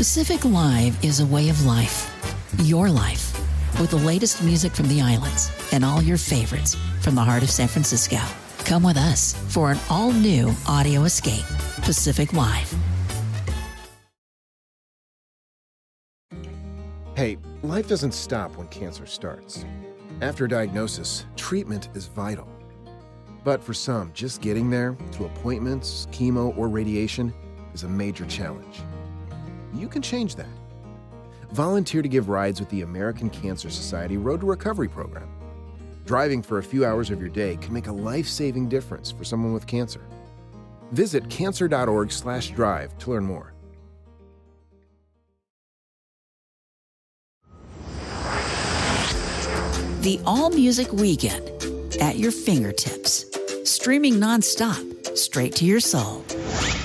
Pacific Live is a way of life. Your life. With the latest music from the islands and all your favorites from the heart of San Francisco. Come with us for an all-new audio escape. Pacific Live. Hey, life doesn't stop when cancer starts. After diagnosis, treatment is vital. But for some, just getting there, to appointments, chemo, or radiation, is a major challenge. You can change that. Volunteer to give rides with the American Cancer Society Road to Recovery program. Driving for a few hours of your day can make a life-saving difference for someone with cancer. Visit cancer.org/drive to learn more. The All Music Weekend at your fingertips. Streaming nonstop, straight to your soul.